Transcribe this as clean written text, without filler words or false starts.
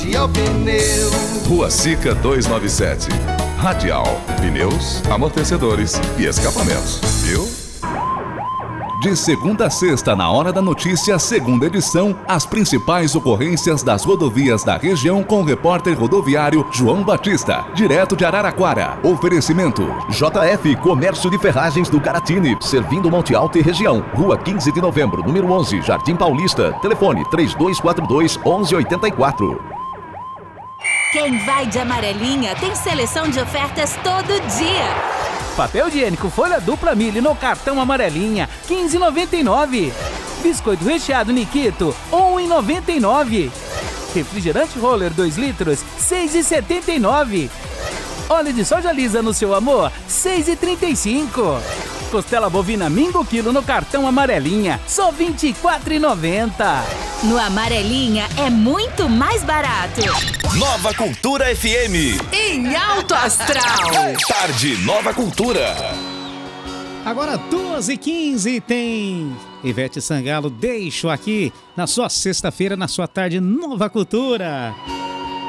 Rua Sica 297. Radial, pneus, amortecedores e escapamentos, viu? De segunda a sexta, na Hora da Notícia, segunda edição, as principais ocorrências das rodovias da região com o repórter rodoviário João Batista, direto de Araraquara. Oferecimento: JF Comércio de Ferragens do Caratini, servindo Monte Alto e região. Rua 15 de Novembro, número 11, Jardim Paulista. Telefone 3242-1184. Quem vai de amarelinha tem seleção de ofertas todo dia. Papel higiênico folha dupla Mille no cartão amarelinha, R$15,99. Biscoito recheado Nikito, R$1,99. Refrigerante Roller 2 litros, R$6,79. Óleo de soja lisa no seu amor, R$6,35. Costela bovina Mingo quilo no cartão amarelinha, só R$24,90. No Amarelinha é muito mais barato. Nova Cultura FM. Em alto astral. Tarde Nova Cultura. Agora 2h15 tem Ivete Sangalo, deixo aqui na sua sexta-feira, na sua tarde Nova Cultura.